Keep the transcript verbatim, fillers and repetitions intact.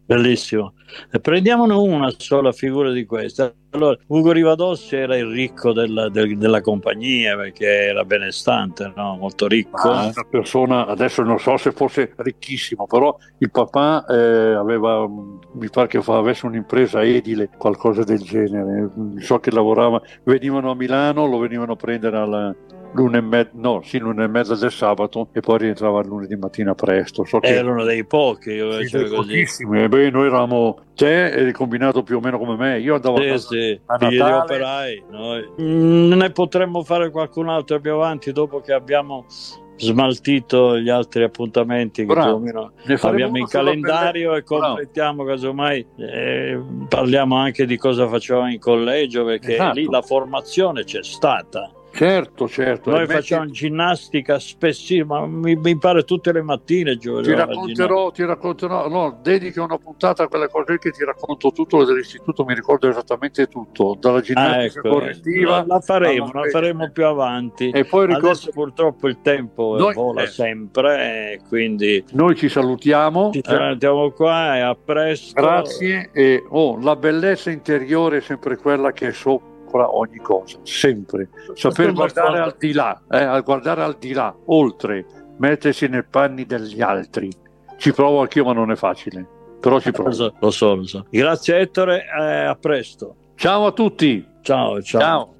Bellissimo. E prendiamone una sola figura di questa. Allora, Ugo Rivadossi era il ricco della, del- della compagnia perché era benestante, no? Molto ricco. Ma una persona, adesso non so se fosse ricchissimo, però il papà eh, aveva, mh, mi pare che fa- avesse un'impresa edile, qualcosa del genere. Mm, So che lavorava, venivano a Milano, lo venivano a prendere alla l'una e mezza, no, sì, l'una e mezza del sabato e poi rientrava il lunedì mattina presto. So che Era uno dei pochi che sì, dei faceva così. pochissimi. E beh, noi eravamo te e il combinato più o meno come me. Io andavo a Sì, casa sì, a figli di Natale. operai. Noi. Mm, ne potremmo fare qualcun altro più avanti dopo che abbiamo smaltito gli altri appuntamenti che più o Bravo, meno ne faremo abbiamo uno in sulla bellezza. calendario e Bravo, completiamo casomai. Eh, parliamo anche di cosa facevamo in collegio perché lì esatto. la formazione c'è stata. Certo, certo. E Noi metti, facciamo ginnastica spessissimo, ma mi, mi pare tutte le mattine ti giocavamo a ginnastica. racconterò, ti racconterò, no, dedichi una puntata a quelle cose che ti racconto tutto dell'istituto, mi ricordo esattamente tutto, dalla Ah, ginnastica ecco, eh, la, correttiva la alla faremo, la faremo specie. più avanti. E poi Adesso ricordati, purtroppo il tempo noi, vola eh, sempre, e quindi noi ci salutiamo, ci eh, salutiamo qua e a presto. grazie e oh, la bellezza interiore è sempre quella che è sopra ogni cosa, sempre. Saper Sono guardare d'accordo. al di là, eh, a guardare al di là, oltre, mettersi nei panni degli altri. Ci provo anch'io, ma non è facile, però ci Lo provo. so, lo so, lo so. Grazie Ettore, eh, a presto. Ciao a tutti, Ciao, ciao. ciao.